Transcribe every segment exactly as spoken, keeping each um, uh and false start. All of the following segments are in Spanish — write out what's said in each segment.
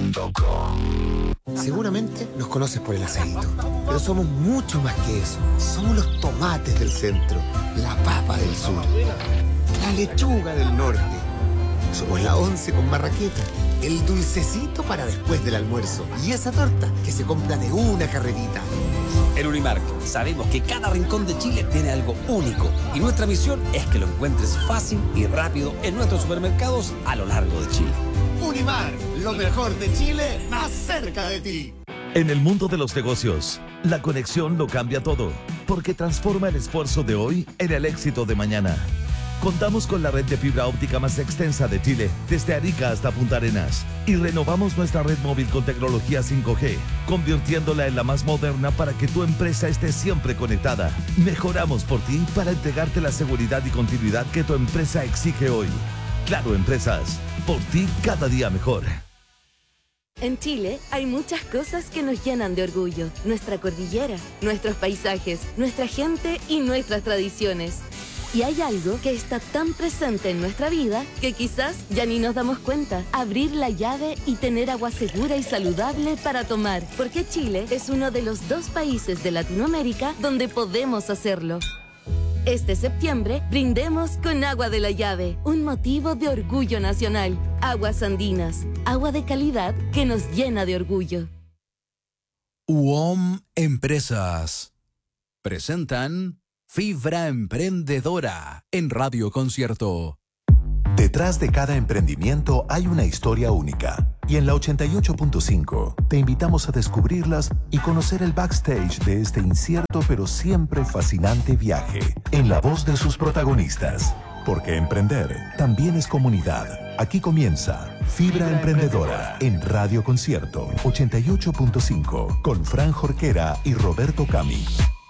punto com. Seguramente nos conoces por el asadito, pero somos mucho más que eso. Somos los tomates del centro, la papa del sur, la lechuga del norte. Somos la once con marraqueta, el dulcecito para después del almuerzo y esa torta que se compra de una carrerita. En Unimark sabemos que cada rincón de Chile tiene algo único y nuestra misión es que lo encuentres fácil y rápido en nuestros supermercados a lo largo de Chile. Unimark, lo mejor de Chile, más cerca de ti. En el mundo de los negocios, la conexión lo cambia todo, porque transforma el esfuerzo de hoy en el éxito de mañana. Contamos con la red de fibra óptica más extensa de Chile, desde Arica hasta Punta Arenas, y renovamos nuestra red móvil con tecnología cinco G, convirtiéndola en la más moderna para que tu empresa esté siempre conectada. Mejoramos por ti para entregarte la seguridad y continuidad que tu empresa exige hoy. Claro Empresas, por ti cada día mejor. En Chile hay muchas cosas que nos llenan de orgullo. Nuestra cordillera, nuestros paisajes, nuestra gente y nuestras tradiciones. Y hay algo que está tan presente en nuestra vida que quizás ya ni nos damos cuenta. Abrir la llave y tener agua segura y saludable para tomar. Porque Chile es uno de los dos países de Latinoamérica donde podemos hacerlo. Este septiembre, brindemos con agua de la llave, un motivo de orgullo nacional. Aguas andinas, agua de calidad que nos llena de orgullo. U O M Empresas presentan Fibra Emprendedora en Radio Concierto. Detrás de cada emprendimiento hay una historia única. Y en la ochenta y ocho punto cinco te invitamos a descubrirlas y conocer el backstage de este incierto pero siempre fascinante viaje en la voz de sus protagonistas. Porque emprender también es comunidad. Aquí comienza Fibra Emprendedora en Radio Concierto ochenta y ocho punto cinco con Fran Jorquera y Roberto Cami.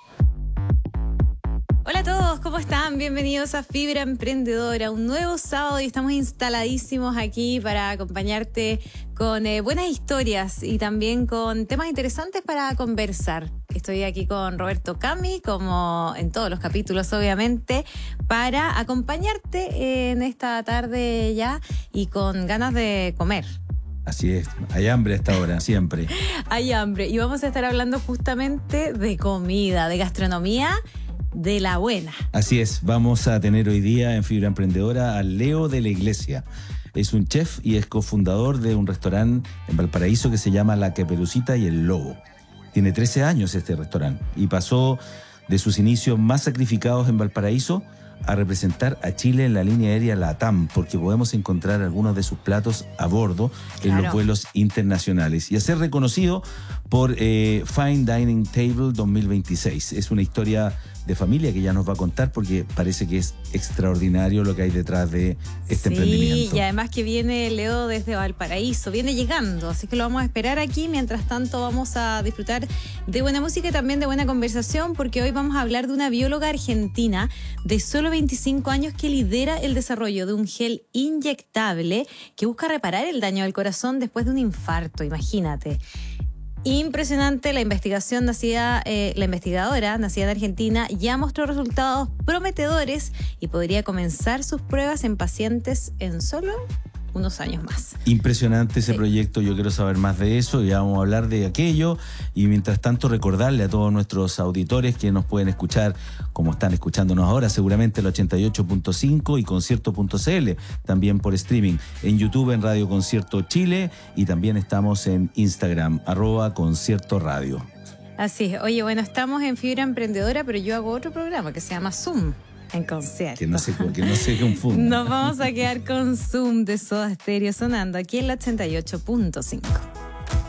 Hola a todos, ¿cómo están? Bienvenidos a Fibra Emprendedora, un nuevo sábado y estamos instaladísimos aquí para acompañarte con eh, buenas historias y también con temas interesantes para conversar. Estoy aquí con Roberto Cami, como en todos los capítulos obviamente, para acompañarte en esta tarde ya y con ganas de comer. Así es, hay hambre a esta hora, siempre. Hay hambre y vamos a estar hablando justamente de comida, de gastronomía, de la buena. Así es, vamos a tener hoy día en Fibra Emprendedora a Leo de la Iglesia. Es un chef y es cofundador de un restaurante en Valparaíso que se llama La Caperucita y el Lobo. Tiene trece años este restaurante y pasó de sus inicios más sacrificados en Valparaíso a representar a Chile en la línea aérea LATAM, porque podemos encontrar algunos de sus platos a bordo en claro. los vuelos internacionales y a ser reconocido por eh, Fine Dining Table dos mil veintiséis. Es una historia de familia que ya nos va a contar porque parece que es extraordinario lo que hay detrás de este sí, emprendimiento. Sí, y además que viene Leo desde Valparaíso, viene llegando, así que lo vamos a esperar aquí. Mientras tanto vamos a disfrutar de buena música y también de buena conversación, porque hoy vamos a hablar de una bióloga argentina de solo veinticinco años que lidera el desarrollo de un gel inyectable que busca reparar el daño del corazón después de un infarto, imagínate. Impresionante, la investigación nacida, eh, la investigadora nacida en Argentina ya mostró resultados prometedores y podría comenzar sus pruebas en pacientes en solo unos años más. Impresionante ese sí. proyecto, yo quiero saber más de eso y vamos a hablar de aquello y mientras tanto recordarle a todos nuestros auditores que nos pueden escuchar como están escuchándonos ahora, seguramente el ochenta y ocho punto cinco y concierto punto c l, también por streaming, en YouTube en Radio Concierto Chile y también estamos en Instagram, arroba Concierto Radio. Así es, oye, bueno, estamos en Fibra Emprendedora, pero yo hago otro programa que se llama Zoom. En concierto. Que no se, que no se confunda. Nos vamos a quedar con Zoom de Soda Stereo sonando aquí en la ochenta y ocho punto cinco.